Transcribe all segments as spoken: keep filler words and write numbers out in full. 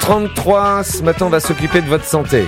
trente-trois, ce matin on va s'occuper de votre santé.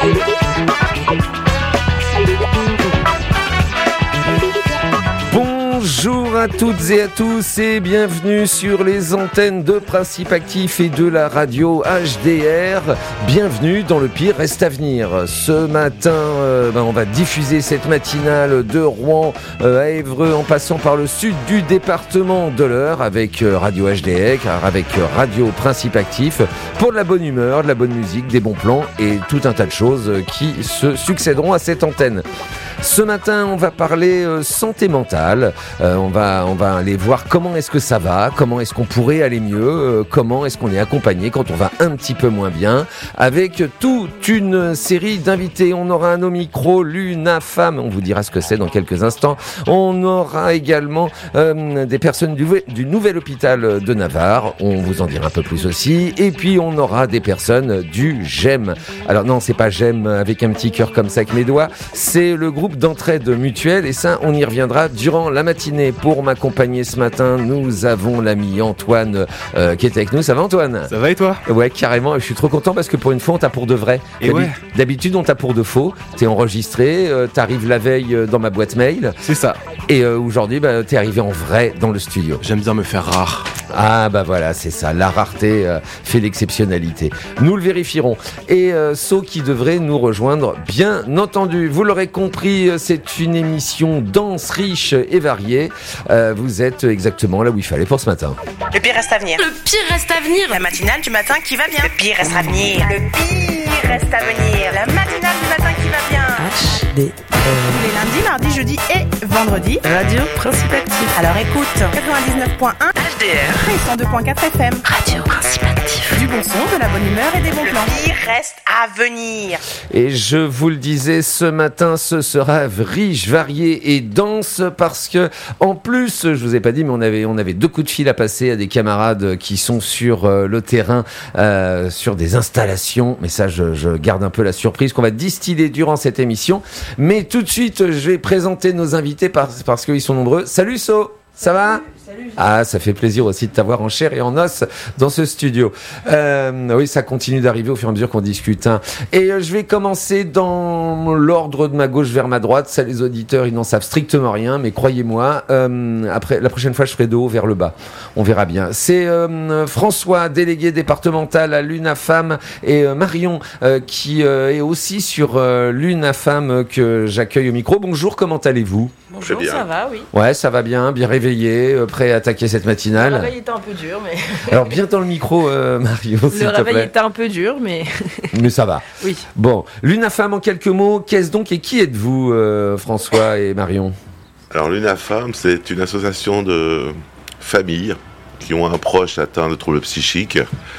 Bonjour à toutes et à tous et bienvenue sur les antennes de Principe Actif et de la radio H D R. Bienvenue dans Le Pire Reste à Venir. Ce matin, euh, ben on va diffuser cette matinale de Rouen euh, à Évreux en passant par le sud du département de l'Eure avec euh, Radio H D R, avec euh, Radio Principe Actif pour de la bonne humeur, de la bonne musique, des bons plans et tout un tas de choses qui se succéderont à cette antenne. Ce matin, on va parler euh, santé mentale. Euh, on va, on va aller voir comment est-ce que ça va, comment est-ce qu'on pourrait aller mieux, euh, comment est-ce qu'on est accompagné quand on va un petit peu moins bien. Avec toute une série d'invités. On aura un au micro, l'UNAFAM. On vous dira ce que c'est dans quelques instants. On aura également euh, des personnes du, du nouvel hôpital de Navarre. On vous en dira un peu plus aussi. Et puis, on aura des personnes du GEM. Alors non, c'est pas GEM avec un petit cœur comme ça avec mes doigts. C'est le groupe d'entraide mutuelle et ça on y reviendra durant la matinée. Pour m'accompagner ce matin, nous avons l'ami Antoine euh, qui est avec nous. Ça va Antoine ? Ça va et toi ? Ouais, carrément, je suis trop content parce que pour une fois on t'a pour de vrai. Et D'habi- ouais. D'habitude on t'a pour de faux, t'es enregistré, euh, t'arrives la veille euh, dans ma boîte mail. C'est ça. Et euh, aujourd'hui bah, t'es arrivé en vrai dans le studio. J'aime bien me faire rare. Ah bah voilà, c'est ça, la rareté euh, fait l'exceptionnalité. Nous le vérifierons. Et euh, So qui devrait nous rejoindre, bien entendu. Vous l'aurez compris, euh, c'est une émission dense, riche et variée. Euh, vous êtes exactement là où il fallait pour ce matin. Le pire reste à venir. Le pire reste à venir. La matinale du matin qui va bien. Le pire reste à venir. Le pire reste à venir. La matinale du matin qui va bien. H D R. Tous les lundis, mardis, jeudis et vendredis. Radio Principe Actif. Alors écoute, quatre-vingt-dix-neuf virgule un H D R et cent deux virgule quatre F M. Radio Principe Actif. Du bon son, de la bonne humeur et des bons plans. Le pire reste à venir. Et je vous le disais, ce matin, ce sera riche, varié et dense parce que, en plus, je vous ai pas dit, mais on avait, on avait deux coups de fil à passer à des camarades qui sont sur euh, le terrain, euh, sur des installations. Mais ça, je, je garde un peu la surprise qu'on va distiller durant cette émission. Mais tout de suite, je vais présenter nos invités parce, parce qu'ils sont nombreux. Salut So, ça va ? Salut. Ah, ça fait plaisir aussi de t'avoir en chair et en os dans ce studio. Euh, oui, ça continue d'arriver au fur et à mesure qu'on discute. Hein. Et euh, je vais commencer dans l'ordre de ma gauche vers ma droite. Ça, les auditeurs, ils n'en savent strictement rien, mais croyez-moi, euh, après la prochaine fois, je ferai de haut vers le bas. On verra bien. C'est euh, François, délégué départemental à l'UNAFAM, et euh, Marion, euh, qui euh, est aussi sur euh, l'UNAFAM euh, que j'accueille au micro. Bonjour, comment allez-vous ? Bonjour, ça va, oui. Ouais, ça va bien, bien réveillé, euh, prêt à attaquer cette matinale. Le réveil était un peu dur, mais... Alors, bien dans le micro, euh, Mario, s'il Le te réveil plaît. était un peu dur, mais... Mais ça va. Oui. Bon, l'UNAFAM en quelques mots, qu'est-ce donc et qui êtes-vous, euh, François et Marion ? Alors l'UNAFAM, c'est une association de familles qui ont un proche atteint de troubles psychiques,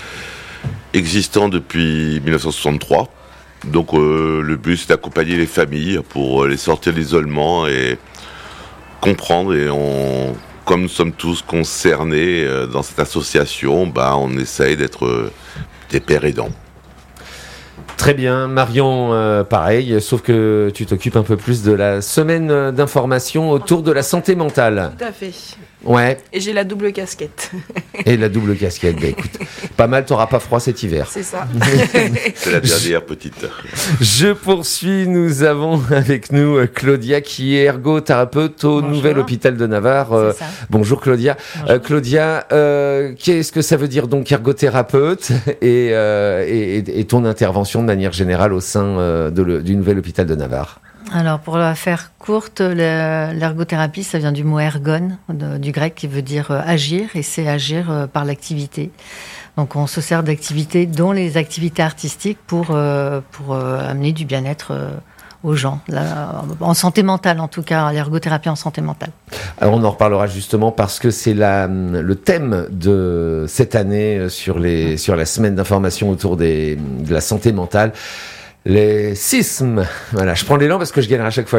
existant depuis dix-neuf cent soixante-trois. Donc euh, le but, c'est d'accompagner les familles pour les sortir de l'isolement et comprendre. Et on, comme nous sommes tous concernés euh, dans cette association, bah, on essaye d'être euh, des pères aidants. Très bien, Marion, euh, pareil, sauf que tu t'occupes un peu plus de la semaine d'information autour de la santé mentale. Tout à fait. Ouais, Et j'ai la double casquette. et la double casquette. Bah, écoute, pas mal, t'auras pas froid cet hiver. C'est ça. C'est la dernière petite. Je poursuis, nous avons avec nous euh, Claudia qui est ergothérapeute au Bonjour. Nouvel Hôpital de Navarre. Euh, C'est ça. bonjour Claudia. Bonjour. Euh, Claudia, euh, qu'est-ce que ça veut dire donc ergothérapeute et, euh, et, et ton intervention de manière générale au sein euh, de le, du Nouvel Hôpital de Navarre ? Alors, pour la faire courte, le- l'ergothérapie, ça vient du mot ergon, de- du grec, qui veut dire euh, agir, et c'est agir euh, par l'activité. Donc, on se sert d'activités, dont les activités artistiques, pour, euh, pour euh, amener du bien-être euh, aux gens, là, en santé mentale en tout cas, l'ergothérapie en santé mentale. Alors on en reparlera justement parce que c'est la, le thème de cette année sur, les, sur la semaine d'information autour des, de la santé mentale. Les sismes. Voilà, je prends l'élan parce que je gagne à chaque fois